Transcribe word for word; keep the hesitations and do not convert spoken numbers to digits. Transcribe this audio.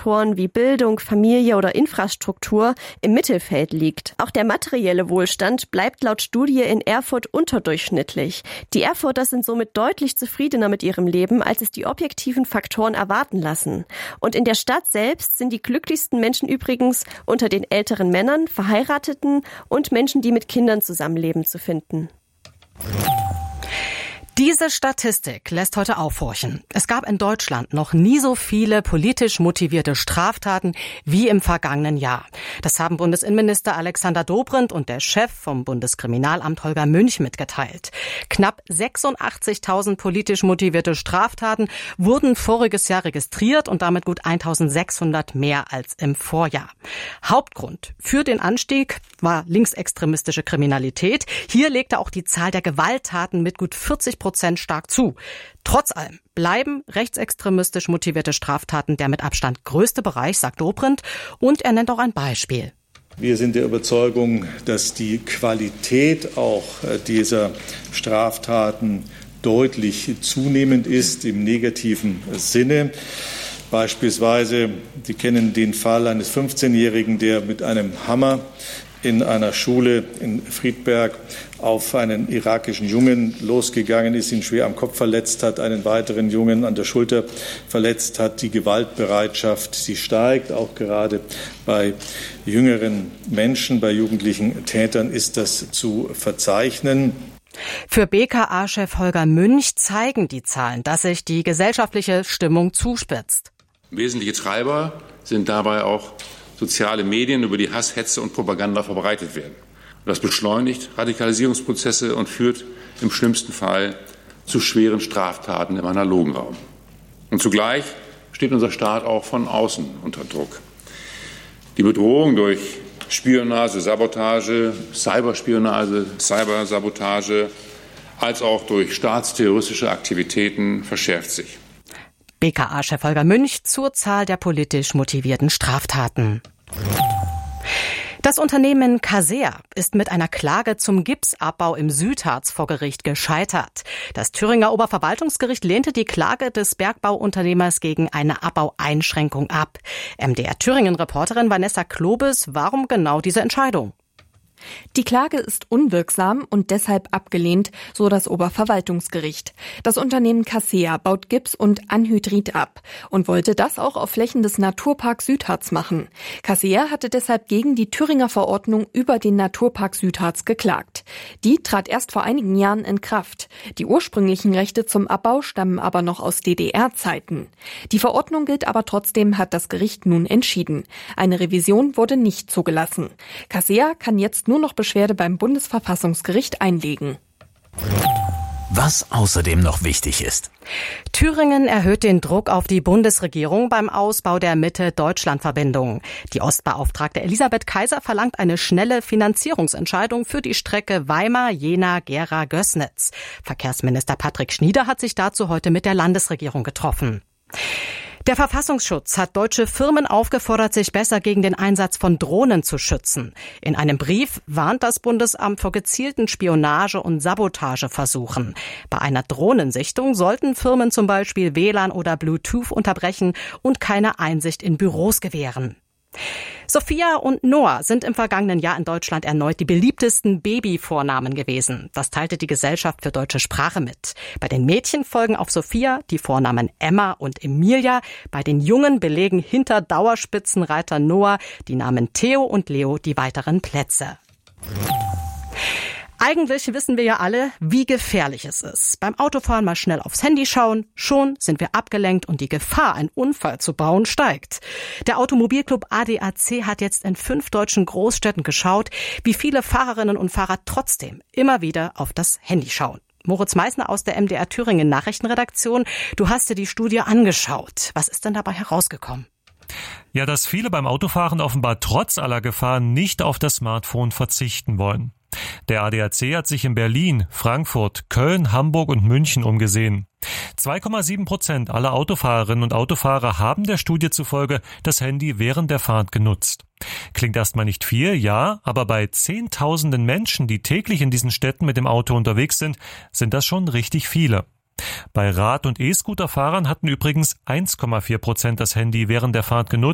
Faktoren wie Bildung, Familie oder Infrastruktur im Mittelfeld liegt. Auch der materielle Wohlstand bleibt laut Studie in Erfurt unterdurchschnittlich. Die Erfurter sind somit deutlich zufriedener mit ihrem Leben, als es die objektiven Faktoren erwarten lassen. Und in der Stadt selbst sind die glücklichsten Menschen übrigens unter den älteren Männern, Verheirateten und Menschen, die mit Kindern zusammenleben, zu finden. Diese Statistik lässt heute aufhorchen. Es gab in Deutschland noch nie so viele politisch motivierte Straftaten wie im vergangenen Jahr. Das haben Bundesinnenminister Alexander Dobrindt und der Chef vom Bundeskriminalamt Holger Münch mitgeteilt. Knapp sechsundachtzigtausend politisch motivierte Straftaten wurden voriges Jahr registriert und damit gut eintausendsechshundert mehr als im Vorjahr. Hauptgrund für den Anstieg war linksextremistische Kriminalität. Hier legte auch die Zahl der Gewalttaten mit gut vierzig Prozent stark zu. Trotz allem bleiben rechtsextremistisch motivierte Straftaten der mit Abstand größte Bereich, sagt Dobrindt, und er nennt auch ein Beispiel. Wir sind der Überzeugung, dass die Qualität auch dieser Straftaten deutlich zunehmend ist im negativen Sinne. Beispielsweise, Sie kennen den Fall eines fünfzehnjährigen, der mit einem Hammer in einer Schule in Friedberg auf einen irakischen Jungen losgegangen ist, ihn schwer am Kopf verletzt hat, einen weiteren Jungen an der Schulter verletzt hat. Die Gewaltbereitschaft, sie steigt, auch gerade bei jüngeren Menschen, bei jugendlichen Tätern ist das zu verzeichnen. Für B K A-Chef Holger Münch zeigen die Zahlen, dass sich die gesellschaftliche Stimmung zuspitzt. Wesentliche Treiber sind dabei auch soziale Medien, über die Hass, Hetze und Propaganda verbreitet werden. Das beschleunigt Radikalisierungsprozesse und führt im schlimmsten Fall zu schweren Straftaten im analogen Raum. Und zugleich steht unser Staat auch von außen unter Druck. Die Bedrohung durch Spionage, Sabotage, Cyberspionage, Cybersabotage, als auch durch staatsterroristische Aktivitäten verschärft sich. B K A-Chef Holger Münch zur Zahl der politisch motivierten Straftaten. Das Unternehmen Casea ist mit einer Klage zum Gipsabbau im Südharz vor Gericht gescheitert. Das Thüringer Oberverwaltungsgericht lehnte die Klage des Bergbauunternehmers gegen eine Abbaueinschränkung ab. M D R Thüringen-Reporterin Vanessa Klobes, warum genau diese Entscheidung? Die Klage ist unwirksam und deshalb abgelehnt, so das Oberverwaltungsgericht. Das Unternehmen Casea baut Gips und Anhydrit ab und wollte das auch auf Flächen des Naturparks Südharz machen. Casea hatte deshalb gegen die Thüringer Verordnung über den Naturpark Südharz geklagt. Die trat erst vor einigen Jahren in Kraft. Die ursprünglichen Rechte zum Abbau stammen aber noch aus D D R-Zeiten. Die Verordnung gilt aber trotzdem, hat das Gericht nun entschieden. Eine Revision wurde nicht zugelassen. Casea kann jetzt nur noch Beschwerde beim Bundesverfassungsgericht einlegen. Was außerdem noch wichtig ist. Thüringen erhöht den Druck auf die Bundesregierung beim Ausbau der Mitte-Deutschland-Verbindung. Die Ostbeauftragte Elisabeth Kaiser verlangt eine schnelle Finanzierungsentscheidung für die Strecke Weimar-Jena-Gera-Gößnitz. Verkehrsminister Patrick Schnieder hat sich dazu heute mit der Landesregierung getroffen. Der Verfassungsschutz hat deutsche Firmen aufgefordert, sich besser gegen den Einsatz von Drohnen zu schützen. In einem Brief warnt das Bundesamt vor gezielten Spionage- und Sabotageversuchen. Bei einer Drohnensichtung sollten Firmen zum Beispiel W L A N oder Bluetooth unterbrechen und keine Einsicht in Büros gewähren. Sophia und Noah sind im vergangenen Jahr in Deutschland erneut die beliebtesten Babyvornamen gewesen. Das teilte die Gesellschaft für deutsche Sprache mit. Bei den Mädchen folgen auf Sophia die Vornamen Emma und Emilia. Bei den Jungen belegen hinter Dauerspitzenreiter Noah die Namen Theo und Leo die weiteren Plätze. Eigentlich wissen wir ja alle, wie gefährlich es ist. Beim Autofahren mal schnell aufs Handy schauen, schon sind wir abgelenkt und die Gefahr, einen Unfall zu bauen, steigt. Der Automobilclub A D A C hat jetzt in fünf deutschen Großstädten geschaut, wie viele Fahrerinnen und Fahrer trotzdem immer wieder auf das Handy schauen. Moritz Meissner aus der M D R Thüringen Nachrichtenredaktion, du hast dir die Studie angeschaut. Was ist denn dabei herausgekommen? Ja, dass viele beim Autofahren offenbar trotz aller Gefahren nicht auf das Smartphone verzichten wollen. Der A D A C hat sich in Berlin, Frankfurt, Köln, Hamburg und München umgesehen. zwei Komma sieben Prozent aller Autofahrerinnen und Autofahrer haben der Studie zufolge das Handy während der Fahrt genutzt. Klingt erstmal nicht viel, ja, aber bei Zehntausenden Menschen, die täglich in diesen Städten mit dem Auto unterwegs sind, sind das schon richtig viele. Bei Rad- und E-Scooter-Fahrern hatten übrigens eins Komma vier Prozent das Handy während der Fahrt genutzt.